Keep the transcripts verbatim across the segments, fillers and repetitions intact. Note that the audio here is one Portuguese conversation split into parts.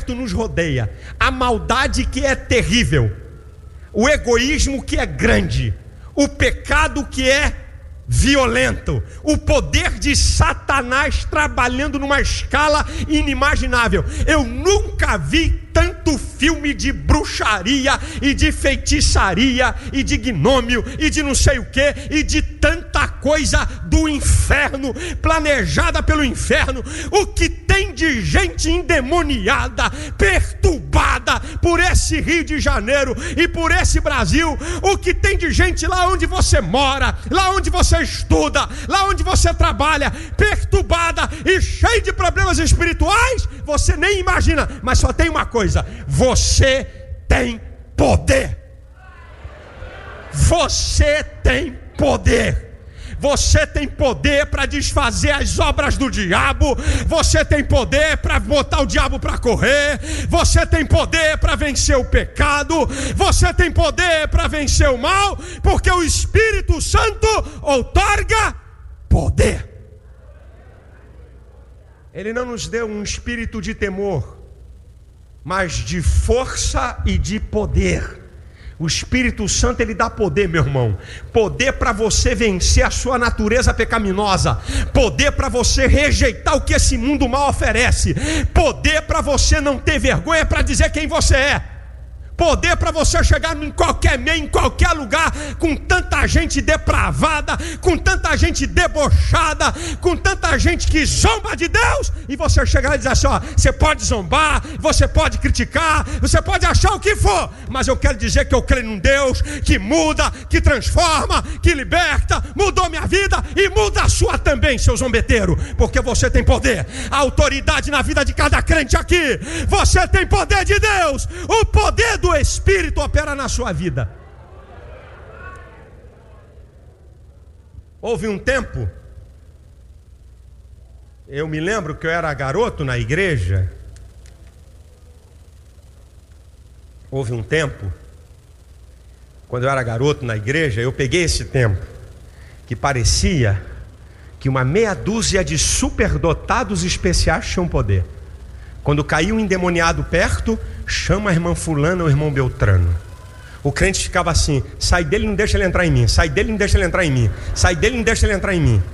preto nos rodeia, a maldade que é terrível, o egoísmo que é grande, o pecado que é violento, o poder de Satanás trabalhando numa escala inimaginável. Eu nunca vi tanto filme de bruxaria e de feitiçaria e de gnômio e de não sei o que e de tanta coisa do inferno, planejada pelo inferno. O que tem de gente endemoniada, perturbada por esse Rio de Janeiro e por esse Brasil, o que tem de gente lá onde você mora, lá onde você estuda, lá onde você trabalha, perturbada e cheia de problemas espirituais, você nem imagina. Mas só tem uma coisa: você tem poder. Você tem poder. Você tem poder para desfazer as obras do diabo. Você tem poder para botar o diabo para correr. Você tem poder para vencer o pecado. Você tem poder para vencer o mal, porque o Espírito Santo outorga poder. Ele não nos deu um espírito de temor, mas de força e de poder. O Espírito Santo, ele dá poder, meu irmão. Poder para você vencer a sua natureza pecaminosa. Poder para você rejeitar o que esse mundo mal oferece. Poder para você não ter vergonha para dizer quem você é. Poder para você chegar em qualquer meio, em qualquer lugar, com tanta gente depravada, com tanta gente debochada, com tanta gente que zomba de Deus, e você chegar e dizer assim: ó, você pode zombar, você pode criticar, você pode achar o que for, mas eu quero dizer que eu creio num Deus que muda, que transforma, que liberta. Mudou minha vida e muda a sua também, seu zombeteiro, porque você tem poder, a autoridade na vida de cada crente aqui. Você tem poder de Deus, o poder do Espírito opera na sua vida. Houve um tempo, eu me lembro que eu era garoto na igreja. Houve um tempo, quando eu era garoto na igreja, eu peguei esse tempo, que parecia que uma meia dúzia de superdotados especiais tinham poder. Quando caiu um endemoniado perto, chama a irmã fulana ou o irmão Beltrano. O crente ficava assim: sai dele, não deixa ele entrar em mim. Sai dele, não deixa ele entrar em mim. Sai dele, não deixa ele entrar em mim.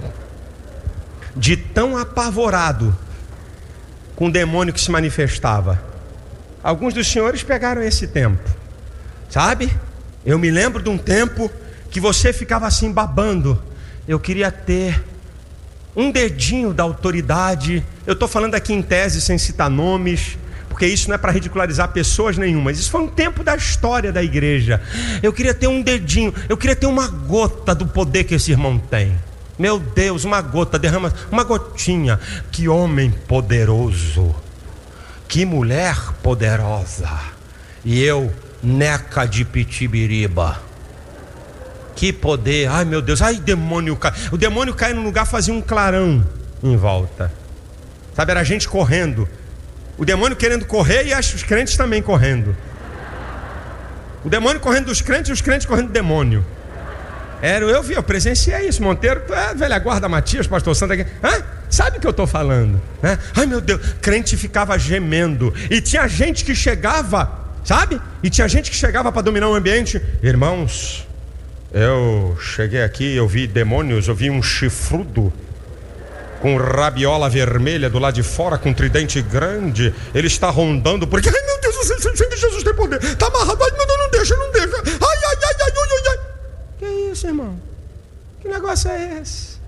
De tão apavorado com o demônio que se manifestava. Alguns dos senhores pegaram esse tempo, sabe? Eu me lembro de um tempo que você ficava assim babando: eu queria ter um dedinho da autoridade. Eu estou falando aqui em tese sem citar nomes, porque isso não é para ridicularizar pessoas nenhumas. Isso foi um tempo da história da igreja. Eu queria ter um dedinho, eu queria ter uma gota do poder que esse irmão tem. Meu Deus, uma gota, derrama, uma gotinha. Que homem poderoso, que mulher poderosa. E eu, neca de pitibiriba. Que poder, ai meu Deus, ai demônio cai. O demônio cai num lugar, fazia um clarão em volta, sabe, era gente correndo. O demônio querendo correr e os crentes também correndo. O demônio correndo dos crentes e os crentes correndo do demônio. Era, eu vi, eu presenciei isso. Monteiro, é, velha guarda Matias, pastor Santo aqui. Hã? Sabe o que eu estou falando? Hã? Ai meu Deus, crente ficava gemendo. E tinha gente que chegava, sabe? E tinha gente que chegava para dominar o ambiente. Irmãos, eu cheguei aqui, eu vi demônios, eu vi um chifrudo com rabiola vermelha do lado de fora, com tridente grande. Ele está rondando, porque, ai meu Deus, o sangue de Jesus tem poder. Está amarrado, ai meu Deus, não deixa, não deixa. Ai, ai, ai, ai, ai, ai. Que isso, irmão? Que negócio é esse?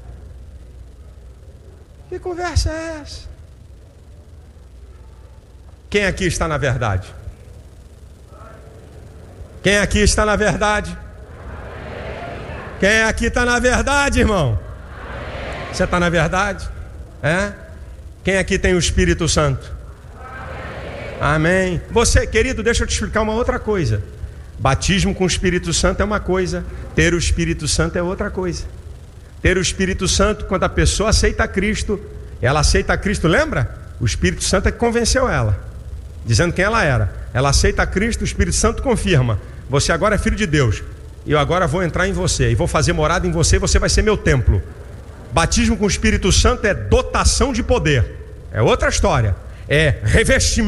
Que conversa é essa? Quem aqui está na verdade? Quem aqui está na verdade? Quem aqui está na verdade, irmão? Você está na verdade? É? Quem aqui tem o Espírito Santo? Amém. Você, querido, deixa eu te explicar uma outra coisa. Batismo com o Espírito Santo é uma coisa, ter o Espírito Santo é outra coisa. Ter o Espírito Santo, quando a pessoa aceita Cristo, ela aceita Cristo, lembra? O Espírito Santo é que convenceu ela, dizendo quem ela era. Ela aceita Cristo, o Espírito Santo confirma: você agora é filho de Deus, e eu agora vou entrar em você, e vou fazer morada em você, e você vai ser meu templo. Batismo com o Espírito Santo é dotação de poder, é outra história, é revestimento.